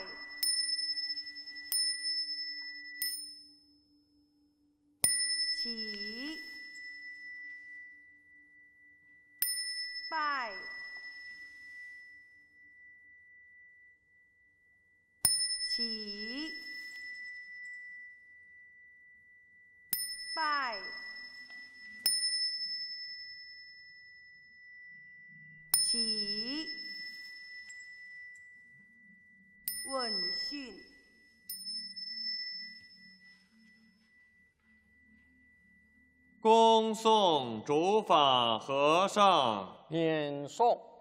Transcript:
起，拜，起，拜，起，问讯。 恭送主法和尚。 免送。